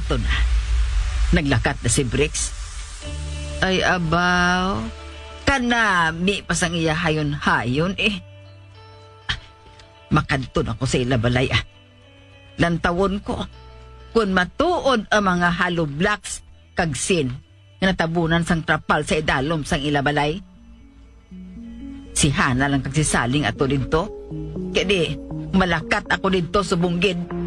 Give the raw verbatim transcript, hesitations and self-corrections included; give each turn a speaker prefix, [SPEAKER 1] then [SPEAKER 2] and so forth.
[SPEAKER 1] Ato na. Naglakat na si Bricks. Ay, abaw. Kanami pasang iya hayon-hayon eh. Makadton ako sa ilabalay ah. Lantawon ko. Kung matuod ang mga hollow blocks kag sin nga natabunan sang trapal sa idalom sang ilabalay. Si Hana lang kagsisaling ato dito. Kaya di, malakat ako dito sa bunggid.